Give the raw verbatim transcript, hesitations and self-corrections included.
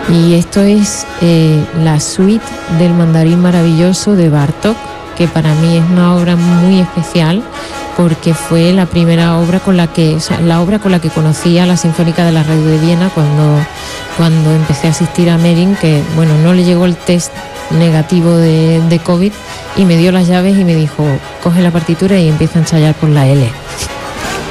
Y esto es eh, la suite del Mandarín Maravilloso de Bartók, que para mí es una obra muy especial porque fue la primera obra con la que, o sea, la obra con la que conocí a la Sinfónica de la Radio de Viena cuando, cuando empecé a asistir a Merin, que bueno, no le llegó el test negativo de, de COVID y me dio las llaves y me dijo, coge la partitura y empieza a ensayar por la L.